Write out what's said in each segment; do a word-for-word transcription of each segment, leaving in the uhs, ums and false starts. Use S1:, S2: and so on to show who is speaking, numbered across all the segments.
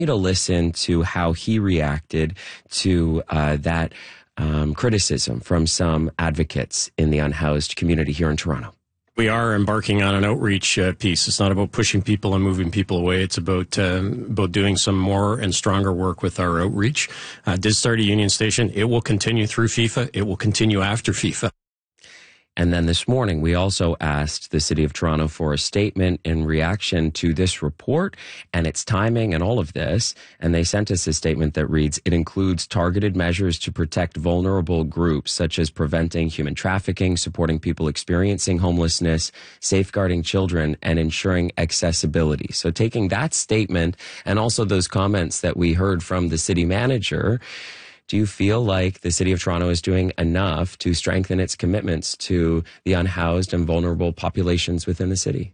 S1: you to listen to how he reacted to uh, that um, criticism from some advocates in the unhoused community here in Toronto.
S2: We are embarking on an outreach uh, piece. It's not about pushing people and moving people away. It's about um, about doing some more and stronger work with our outreach. Uh, did start at Union Station. It will continue through FIFA. It will continue after FIFA.
S1: And then this morning, we also asked the City of Toronto for a statement in reaction to this report and its timing and all of this. And they sent us a statement that reads, it includes targeted measures to protect vulnerable groups, such as preventing human trafficking, supporting people experiencing homelessness, safeguarding children, and ensuring accessibility. So taking that statement and also those comments that we heard from the city manager, do you feel like the City of Toronto is doing enough to strengthen its commitments to the unhoused and vulnerable populations within the city?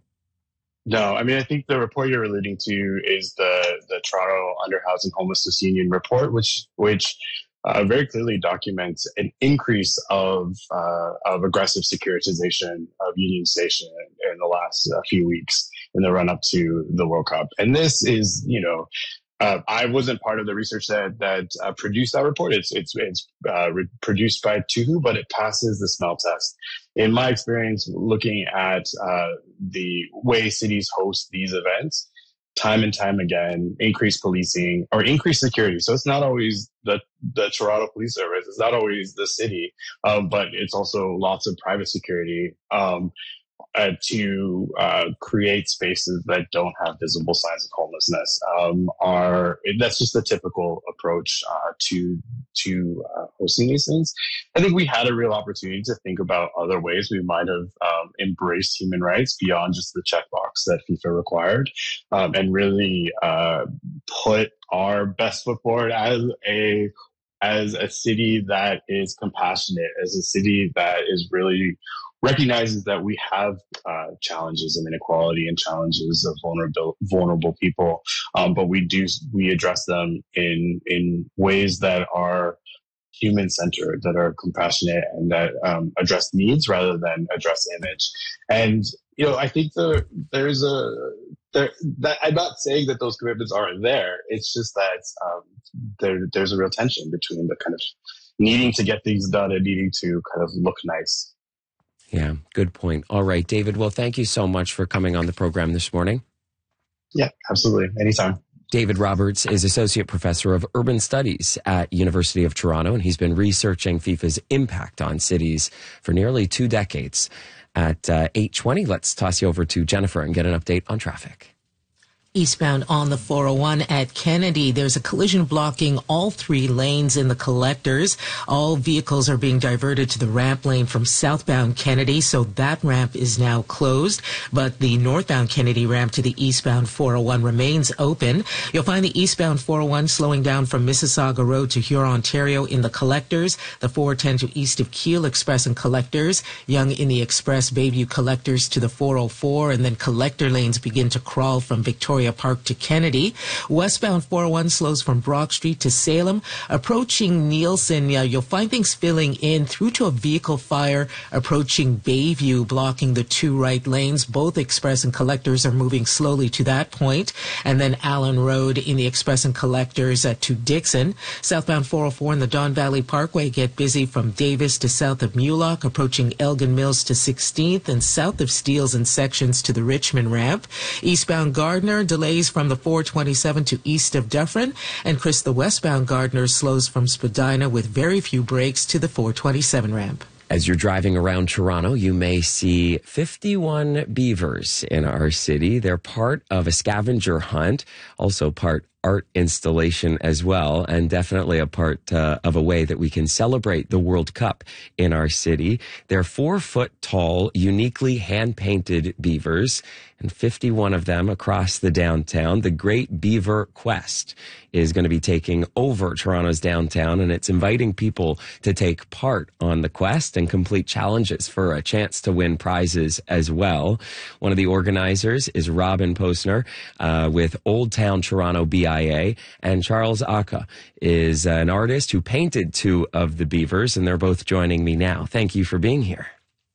S3: No, I mean, I think the report you're alluding to is the, the Toronto Underhoused and Homelessness Union report, which which uh, very clearly documents an increase of uh, of aggressive securitization of Union Station in, in the last uh, few weeks in the run up to the World Cup. And this is, you know, Uh, I wasn't part of the research that that uh, produced that report. It's it's it's uh, re- produced by Tuhu, but it passes the smell test. In my experience, looking at uh, the way cities host these events, time and time again, increased policing or increased security. So it's not always the the Toronto Police Service. It's not always the city, um, but it's also lots of private security. Um, Uh, to uh, create spaces that don't have visible signs of homelessness um, are that's just the typical approach uh, to to uh, hosting these things. I think we had a real opportunity to think about other ways we might have um, embraced human rights beyond just the checkbox that FIFA required, um, and really uh, put our best foot forward as a as a city that is compassionate, as a city that is really recognizes that we have uh, challenges of inequality and challenges of vulnerable vulnerable people, um, but we do we address them in in ways that are human centered, that are compassionate, and that um, address needs rather than address image. And you know, I think the there's a there that I'm not saying that those commitments aren't there. It's just that um, there there's a real tension between the kind of needing to get things done and needing to kind of look nice.
S1: Yeah, good point. All right, David. Well, thank you so much for coming on the program this morning.
S3: Yeah, absolutely. Anytime.
S1: David Roberts is Associate Professor of Urban Studies at University of Toronto, and he's been researching FIFA's impact on cities for nearly two decades. At uh, eight twenty, let's toss you over to Jennifer and get an update on traffic.
S4: Eastbound on the four oh one at Kennedy, there's a collision blocking all three lanes in the collectors. All vehicles are being diverted to the ramp lane from southbound Kennedy, so that ramp is now closed. But the northbound Kennedy ramp to the eastbound four oh one remains open. You'll find the eastbound four oh one slowing down from Mississauga Road to Huron, Ontario in the collectors, the four ten to east of Keele Express and collectors, Yonge in the Express Bayview collectors to the four oh four, and then collector lanes begin to crawl from Victoria Park to Kennedy. Westbound four oh one slows from Brock Street to Salem. Approaching Nielsen, uh, you'll find things filling in through to a vehicle fire approaching Bayview, blocking the two right lanes. Both express and collectors are moving slowly to that point. And then Allen Road in the express and collectors uh, to Dixon. Southbound four oh four and the Don Valley Parkway get busy from Davis to south of Mulock, approaching Elgin Mills to sixteenth, and south of Steeles in sections to the Richmond ramp. Eastbound Gardner, delays from the four twenty-seven to east of Dufferin, and Chris, the westbound Gardner slows from Spadina with very few breaks to the four twenty-seven ramp.
S1: As you're driving around Toronto, you may see fifty-one beavers in our city. They're part of a scavenger hunt, also part art installation as well, and definitely a part uh, of a way that we can celebrate the World Cup in our city. They're four foot tall, uniquely hand-painted beavers, and fifty-one of them across the downtown. The Great Beaver Quest is going to be taking over Toronto's downtown, and it's inviting people to take part on the quest and complete challenges for a chance to win prizes as well. One of the organizers is Robin Posner uh, with Old Town Toronto B I A, and Charles Aka is an artist who painted two of the beavers, and they're both joining me now. Thank you for being here.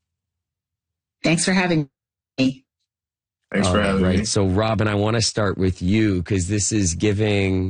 S5: Thanks for having me.
S3: Thanks for having
S1: me.
S3: Right.
S1: So, Robin, I want to start with you because this is giving